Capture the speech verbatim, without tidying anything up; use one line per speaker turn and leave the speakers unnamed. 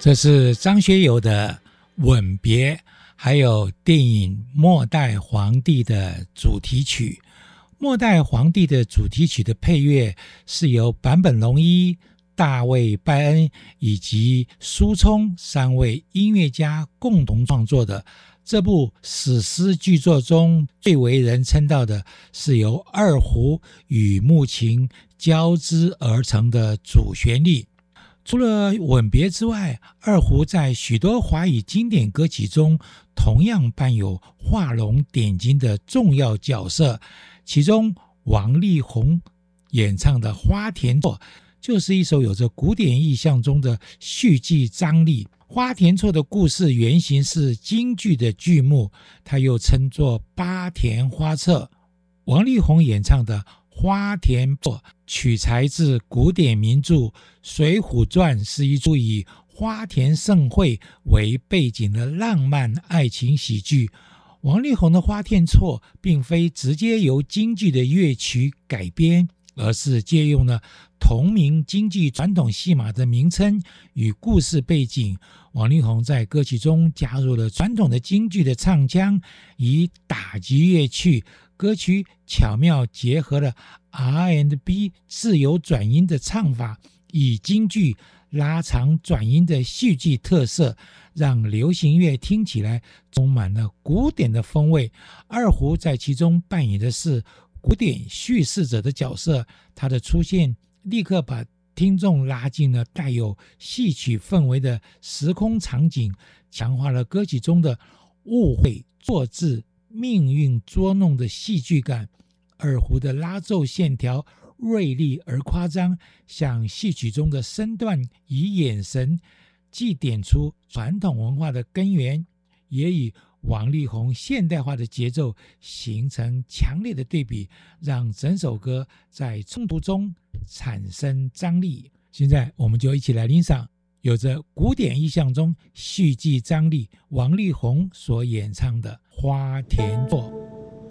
这是张学友的《吻别》，还有电影《末代皇帝》的主题曲。《末代皇帝》的主题曲的配乐是由坂本龙一、大卫拜恩以及苏聪三位音乐家共同创作的。这部史诗巨作中最为人称道的是由二胡与木琴交织而成的主旋律。除了吻别之外，二胡在许多华语经典歌曲中同样扮有画龙点睛的重要角色，其中王力宏演唱的《花田错》就是一首有着古典意象中的戏剧张力。花田错的故事原型是京剧的剧目，它又称作八田花册。王力宏演唱的花田错取材自古典名著《水浒传》，是一出以花田盛会为背景的浪漫爱情喜剧。王力宏的花田错并非直接由京剧的乐曲改编，而是借用了同名京剧传统戏码的名称与故事背景。王力宏在歌曲中加入了传统的京剧的唱腔以打击乐曲，歌曲巧妙结合了 R and B 自由转音的唱法，以京剧拉长转音的戏剧特色，让流行乐听起来充满了古典的风味。二胡在其中扮演的是古典叙事者的角色，它的出现立刻把听众拉进了带有戏曲氛围的时空场景，强化了歌曲中的误会、错字、命运捉弄的戏剧感。二胡的拉奏线条锐利而夸张，像戏曲中的身段与眼神，既点出传统文化的根源，也与王力宏现代化的节奏形成强烈的对比，让整首歌在冲突中产生张力。现在我们就一起来欣赏有着古典意象中戏剧张力王力宏所演唱的《花田错》。